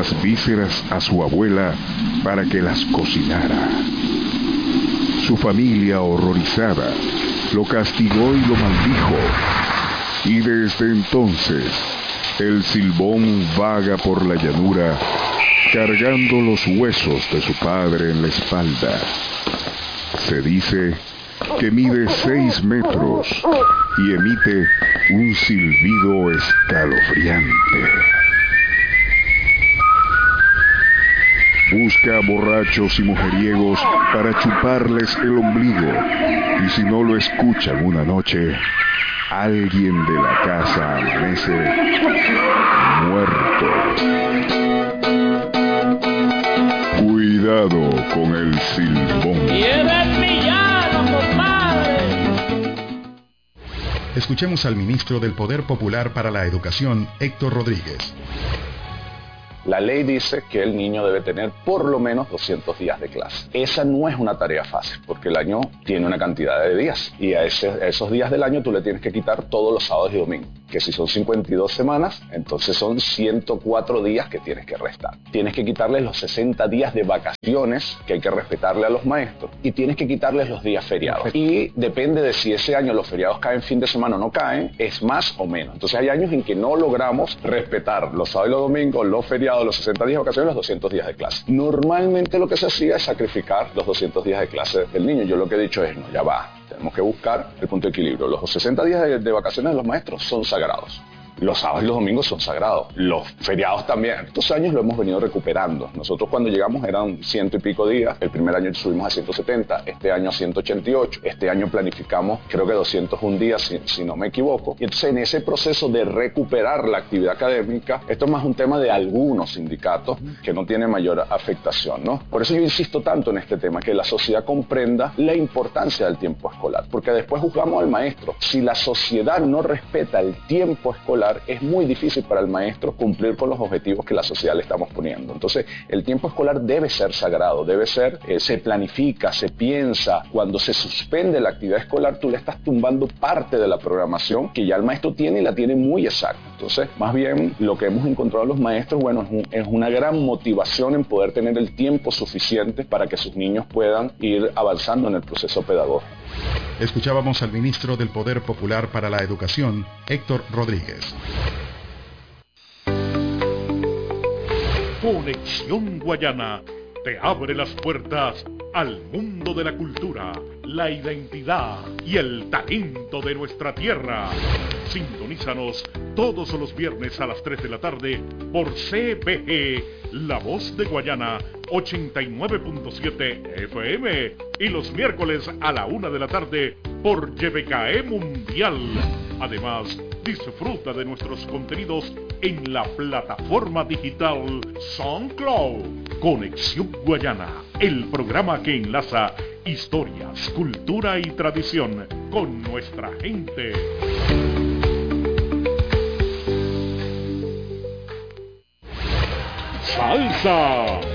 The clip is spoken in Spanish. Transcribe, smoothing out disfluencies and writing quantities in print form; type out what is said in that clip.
las vísceras a su abuela para que las cocinara. Su familia, horrorizada, lo castigó y lo maldijo. Y desde entonces, el Silbón vaga por la llanura, cargando los huesos de su padre en la espalda. Se dice que mide 6 metros y emite un silbido escalofriante. Busca a borrachos y mujeriegos para chuparles el ombligo, y si no lo escuchan una noche, alguien de la casa amanece muerto. Cuidado con el Silbón. Y eres villano, compadre. Escuchemos al ministro del Poder Popular para la Educación, Héctor Rodríguez. La ley dice que el niño debe tener por lo menos 200 días de clase. Esa no es una tarea fácil, porque el año tiene una cantidad de días. Y a esos días del año tú le tienes que quitar todos los sábados y domingos. Que si son 52 semanas, entonces son 104 días que tienes que restar. Tienes que quitarles los 60 días de vacaciones que hay que respetarle a los maestros. Y tienes que quitarles los días feriados. Y depende de si ese año los feriados caen fin de semana o no caen, es más o menos. Entonces hay años en que no logramos respetar los sábados y los domingos, los feriados, los 60 días de vacaciones, los 200 días de clase. Normalmente lo que se hacía es sacrificar los 200 días de clase del niño. Yo lo que he dicho es, no, ya va, tenemos que buscar el punto de equilibrio. Los 60 días de vacaciones de los maestros son sagrados. Los sábados y los domingos son sagrados. Los feriados también. Estos años lo hemos venido recuperando. Nosotros cuando llegamos eran 100 y pico días. El primer año subimos a 170. Este año a 188. Este año planificamos creo que 201 días si no me equivoco. Y entonces en ese proceso de recuperar la actividad académica, esto es más un tema de algunos sindicatos que no tiene mayor afectación, ¿no? Por eso yo insisto tanto en este tema, que la sociedad comprenda la importancia del tiempo escolar. Porque después juzgamos al maestro. Si la sociedad no respeta el tiempo escolar, es muy difícil para el maestro cumplir con los objetivos que la sociedad le estamos poniendo. Entonces, el tiempo escolar debe ser sagrado, debe ser, se planifica, se piensa. Cuando se suspende la actividad escolar, tú le estás tumbando parte de la programación que ya el maestro tiene y la tiene muy exacta. Entonces, más bien, lo que hemos encontrado los maestros, bueno, es una gran motivación en poder tener el tiempo suficiente para que sus niños puedan ir avanzando en el proceso pedagógico. Escuchábamos al ministro del Poder Popular para la Educación, Héctor Rodríguez. Conexión Guayana te abre las puertas al mundo de la cultura, la identidad y el talento de nuestra tierra. Sintonízanos todos los viernes a las 3 de la tarde por CBG, La Voz de Guayana, 89.7 FM, y los miércoles a la 1 de la tarde por YBKE Mundial. Además, disfruta de nuestros contenidos en la plataforma digital SoundCloud. Conexión Guayana, el programa que enlaza historias, cultura y tradición con nuestra gente. Salsa